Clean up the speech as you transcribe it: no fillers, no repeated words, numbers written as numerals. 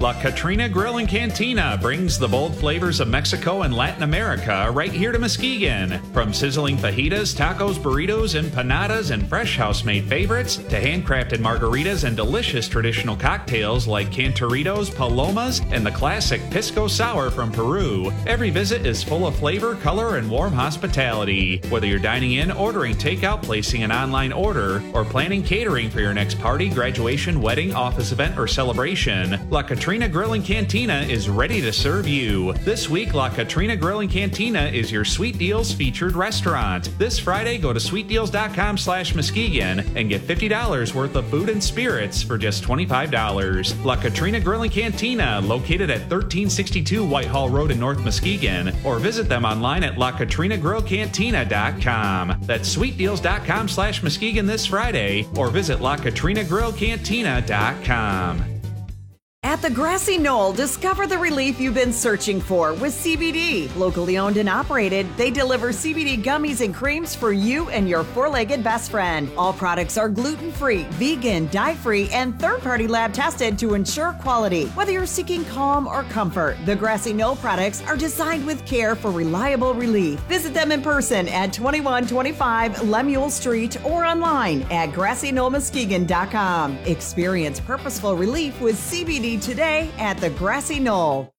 La Katrina Grill and Cantina brings the bold flavors of Mexico and Latin America right here to Muskegon. From sizzling fajitas, tacos, burritos, empanadas, and fresh house-made favorites to handcrafted margaritas and delicious traditional cocktails like Cantoritos, Palomas, and the classic Pisco Sour from Peru. Every visit is full of flavor, color, and warm hospitality. Whether you're dining in, ordering takeout, placing an online order, or planning catering for your next party, graduation, wedding, office event, or celebration, La Katrina Grill and Cantina is ready to serve you. This week, La Katrina Grill and Cantina is your Sweet Deals featured restaurant. This Friday, go to sweetdeals.com/Muskegon and get $50 worth of food and spirits for just $25. La Katrina Grill and Cantina, located at 1362 Whitehall Road in North Muskegon, or visit them online at LaKatrinaGrillCantina.com. That's sweetdeals.com/Muskegon this Friday, or visit LaKatrinaGrillCantina.com. At the Grassy Knoll, discover the relief you've been searching for with CBD. Locally owned and operated, they deliver CBD gummies and creams for you and your four-legged best friend. All products are gluten-free, vegan, dye-free, and third-party lab tested to ensure quality. Whether you're seeking calm or comfort, the Grassy Knoll products are designed with care for reliable relief. Visit them in person at 2125 Lemuel Street or online at GrassyKnollMuskegon.com. Experience purposeful relief with CBD today at the Grassy Knoll.